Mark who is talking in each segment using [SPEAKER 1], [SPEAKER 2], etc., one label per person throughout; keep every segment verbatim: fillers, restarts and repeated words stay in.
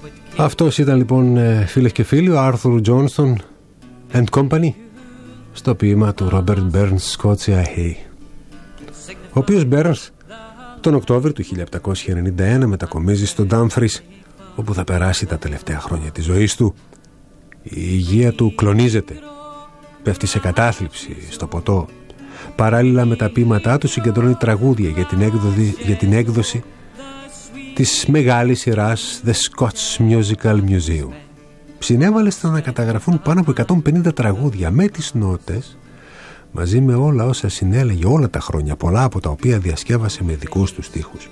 [SPEAKER 1] Αυτός ήταν λοιπόν, φίλες και φίλοι, ο Arthur Johnston and Company στο ποίημα του Robert Burns Scotia Hay, ο οποίος Burns τον Οκτώβριο του χίλια επτακόσια ενενήντα ένα μετακομίζει στο Dumfries, όπου θα περάσει τα τελευταία χρόνια της ζωής του. Η υγεία του κλονίζεται, πέφτει σε κατάθλιψη στο ποτό. Παράλληλα με τα ποίηματά του συγκεντρώνει τραγούδια για την έκδοση, για την έκδοση της μεγάλης σειράς The Scots Musical Museum. Συνέβαλε στο να καταγραφούν πάνω από εκατόν πενήντα τραγούδια με τις νότες, μαζί με όλα όσα συνέλεγε όλα τα χρόνια, πολλά από τα οποία διασκεύασε με δικούς του στίχους.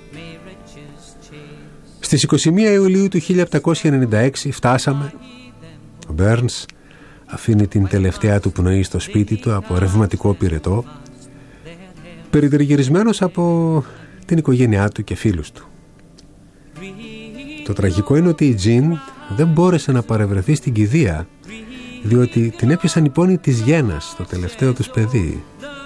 [SPEAKER 1] Στις είκοσι μία Ιουλίου του χίλια επτακόσια ενενήντα έξι φτάσαμε. Ο Burns αφήνει την τελευταία του πνοή στο σπίτι του από ρευματικό πυρετό, περιτριγυρισμένος από την οικογένειά του και φίλους του. Το τραγικό είναι ότι η Jean δεν μπόρεσε να παρευρεθεί στην κηδεία, διότι την έπιασαν οι πόνοι της γένας, το τελευταίο τους παιδί.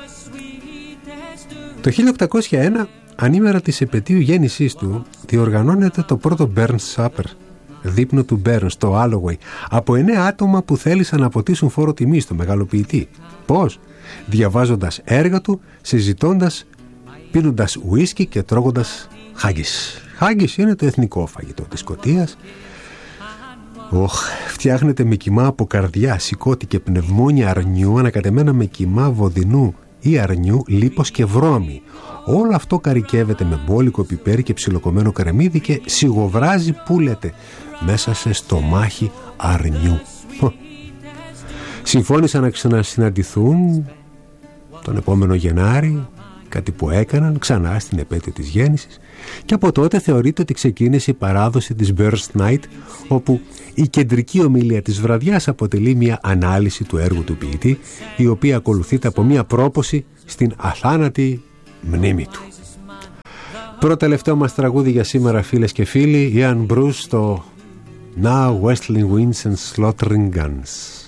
[SPEAKER 1] Το χίλια οκτακόσια ένα, ανήμερα της επετείου γέννησής του, διοργανώνεται το πρώτο Burns Supper, δείπνο του Burns στο Alloway, από εννέα άτομα που θέλησαν να αποτίσουν φόρο τιμή στο μεγαλοποιητή. Πώς? Διαβάζοντας έργα του, συζητώντας, πίνοντας ουίσκι και τρώγοντας haggis. Haggis είναι το εθνικό φαγητό της Σκωτίας. Οχ, φτιάχνεται με κιμά από καρδιά, σηκώτη και πνευμόνια αρνιού, ανακατεμένα με κιμά βοδινού ή αρνιού, λίπος και βρώμη. Όλο αυτό καρικεύεται με μπόλικο πιπέρι και ψιλοκομμένο κρεμμύδι και σιγοβράζει, πούλεται μέσα σε στομάχι αρνιού. Συμφώνησαν να ξανασυναντηθούν τον επόμενο Γενάρη, κάτι που έκαναν ξανά στην επέτειο της γέννησης, και από τότε θεωρείται ότι ξεκίνησε η παράδοση της Burns Night, όπου η κεντρική ομιλία της βραδιάς αποτελεί μια ανάλυση του έργου του ποιητή, η οποία ακολουθείται από μια πρόποση στην αθάνατη μνήμη του. Πρώτο τελευταίο μας τραγούδι για σήμερα, φίλες και φίλοι, Ian Bruce στο Now Whistling Winds and Slaughtering Guns.